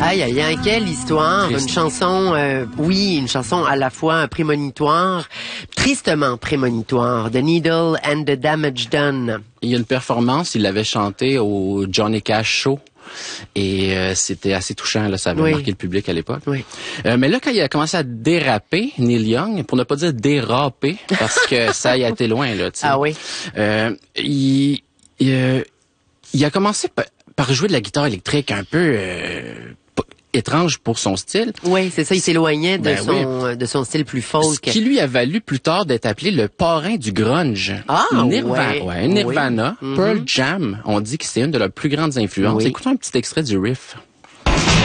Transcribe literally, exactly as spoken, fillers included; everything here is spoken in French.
Aïe, aïe, aïe, quelle histoire. Triste. Une chanson, euh, oui, une chanson à la fois prémonitoire, tristement prémonitoire. The Needle and the Damage Done. Il y a une performance, il l'avait chanté au Johnny Cash Show. Et euh, c'était assez touchant, là, ça avait Oui. marqué le public à l'époque. Oui. Euh, mais là, quand il a commencé à déraper, Neil Young, pour ne pas dire déraper, parce que ça y a été loin, là, tu sais. Ah oui. Euh, il, il, euh, il a commencé par, par jouer de la guitare électrique un peu euh, p- étrange pour son style. Oui, c'est ça, il s'éloignait de Ben son oui. de son style plus Ce folk. qui lui a valu plus tard d'être appelé le parrain du grunge. Ah, Nirva- ouais. ouais, Nirvana, Oui. Pearl Jam, on dit que c'est une de leurs plus grandes influences. Oui. Écoutons un petit extrait du riff.